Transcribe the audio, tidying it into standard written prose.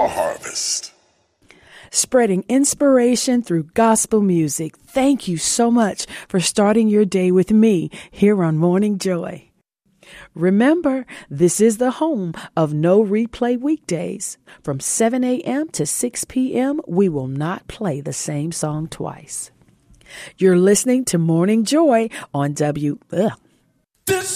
harvest. Spreading inspiration through gospel music. Thank you so much for starting your day with me here on Morning Joy. Remember, this is the home of no replay weekdays. From 7 a.m. to 6 p.m., we will not play the same song twice. You're listening to Morning Joy on